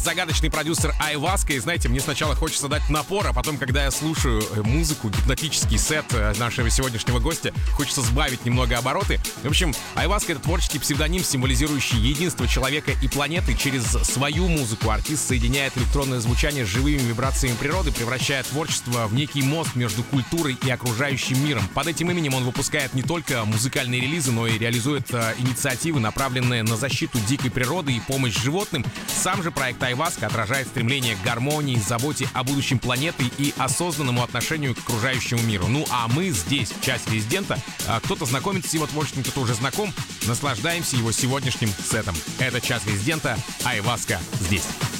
Загадочный продюсер Айваска, и знаете, мне сначала хочется дать напор, а потом, когда я слушаю музыку, гипнотический сет нашего сегодняшнего гостя, хочется сбавить немного обороты. В общем, Айваска — это творческий псевдоним, символизирующий единство человека и планеты. Через свою музыку артист соединяет электронное звучание с живыми вибрациями природы, превращая творчество в некий мост между культурой и окружающим миром. Под этим именем он выпускает не только музыкальные релизы, но и реализует инициативы, направленные на защиту дикой природы и помощь животным. Сам же проект Айваска отражает стремление к гармонии, заботе о будущем планеты и осознанному отношению к окружающему миру. Ну а мы здесь, в части резидента, кто-то знакомится с его творчеством, кто-то уже знаком, наслаждаемся его сегодняшним сетом. Это час резидента, Айваска здесь.